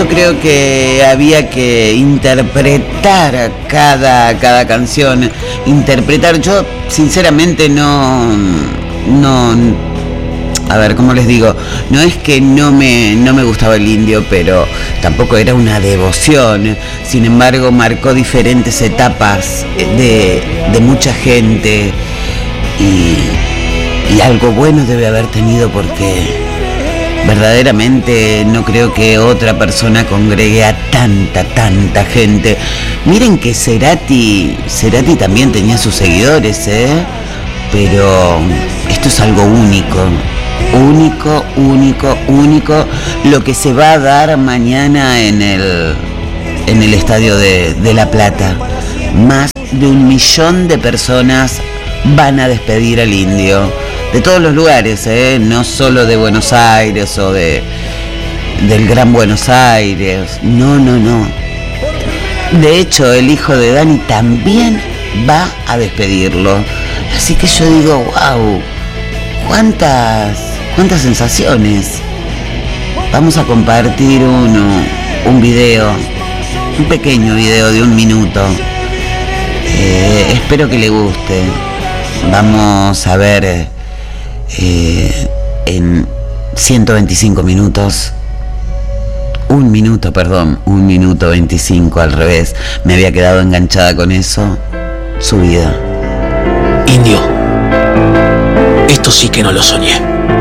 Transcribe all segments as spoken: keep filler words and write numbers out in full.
yo creo que había que interpretar cada, cada canción, interpretar, yo sinceramente no, no, a ver, ¿cómo les digo? No es que no me, no me gustaba el Indio, pero tampoco era una devoción. Sin embargo, marcó diferentes etapas de, de mucha gente y, y algo bueno debe haber tenido, porque verdaderamente no creo que otra persona congregue a tanta, tanta gente. Miren que Cerati, Cerati también tenía sus seguidores, ¿eh? Pero esto es algo único. Único, único, único, lo que se va a dar mañana en el, en el estadio de, de La Plata. Más de un millón de personas van a despedir al Indio, de todos los lugares, ¿eh? No solo de Buenos Aires o de del Gran Buenos Aires, no, no, no. De hecho, el hijo de Dani también va a despedirlo. Así que yo digo, wow, cuántas... ¿Cuántas sensaciones? Vamos a compartir uno, un video, un pequeño video de un minuto. Eh, espero que le guste. Vamos a ver eh, en ciento veinticinco minutos, un minuto, perdón, un minuto veinticinco al revés. Me había quedado enganchada con eso. Su vida. Indio, esto sí que no lo soñé.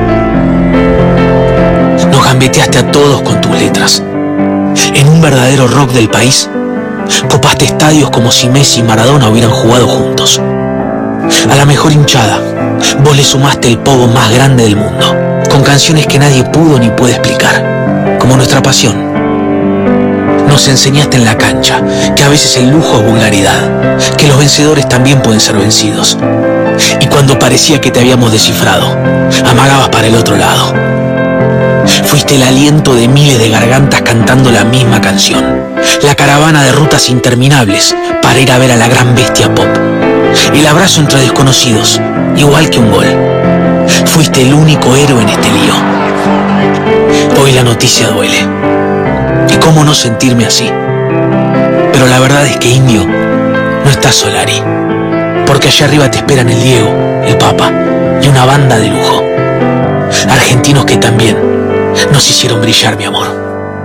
Nos gambeteaste a todos con tus letras. En un verdadero rock del país, copaste estadios como si Messi y Maradona hubieran jugado juntos. A la mejor hinchada, vos le sumaste el pogo más grande del mundo, con canciones que nadie pudo ni puede explicar, como Nuestra Pasión. Nos enseñaste en la cancha que a veces el lujo es vulgaridad, que los vencedores también pueden ser vencidos. Y cuando parecía que te habíamos descifrado, amagabas para el otro lado. Fuiste el aliento de miles de gargantas cantando la misma canción, la caravana de rutas interminables para ir a ver a la gran bestia pop, el abrazo entre desconocidos, igual que un gol. Fuiste el único héroe en este lío. Hoy la noticia duele, y cómo no sentirme así. Pero la verdad es que, Indio, no estás Solari, porque allá arriba te esperan el Diego, el Papa y una banda de lujo, argentinos que también nos hicieron brillar, mi amor.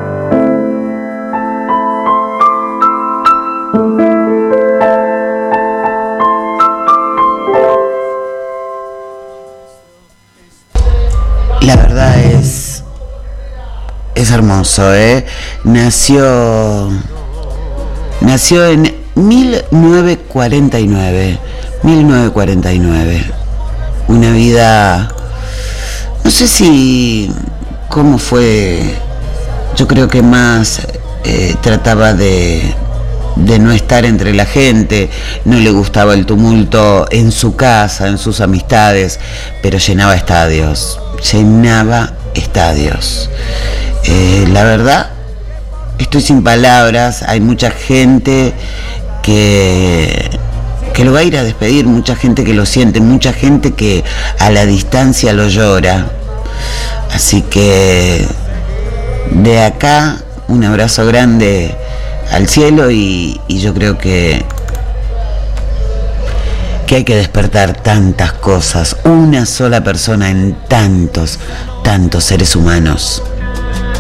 La verdad es es hermoso, ¿eh? Nació nació en mil novecientos cuarenta y nueve. mil novecientos cuarenta y nueve. Una vida, no sé si cómo fue, yo creo que más eh, trataba de, de no estar entre la gente, no le gustaba el tumulto en su casa, en sus amistades, pero llenaba estadios, llenaba estadios. Eh, la verdad, estoy sin palabras, hay mucha gente que... que lo va a ir a despedir, mucha gente que lo siente, mucha gente que a la distancia lo llora. Así que de acá un abrazo grande al cielo y, y yo creo que que hay que despertar tantas cosas, una sola persona en tantos, tantos seres humanos.